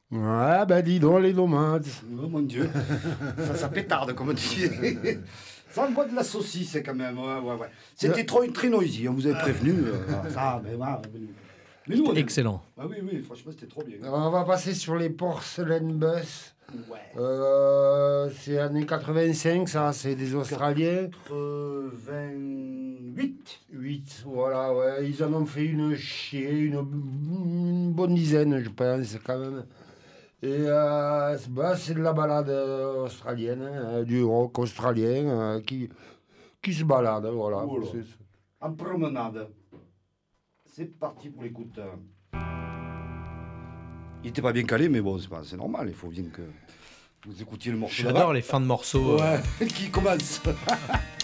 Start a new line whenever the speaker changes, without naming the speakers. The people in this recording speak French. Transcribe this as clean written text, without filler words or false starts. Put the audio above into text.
Ouais, ben dis donc, les tomates.
Oh mon Dieu, ça pétarde, comme on dit. Ça envoie de la saucisse, quand même. Ouais. C'était très noisy, on vous avait prévenu. Ça, mais voilà. Mais nous,
Excellent.
Ah oui, franchement, c'était trop bien.
On va passer sur les porcelain bus.
Ouais.
C'est années 85, ça, c'est des Australiens.
88.
8, voilà, ouais. Ils en ont fait une une bonne dizaine, je pense, quand même. Et c'est de la balade australienne, du rock australien qui se balade, voilà.
Voilà. En promenade. C'est parti pour l'écoute. Il était pas bien calé, mais bon, c'est normal, il faut bien que vous écoutiez le morceau.
J'adore les fins de morceaux.
Ouais, qui commence.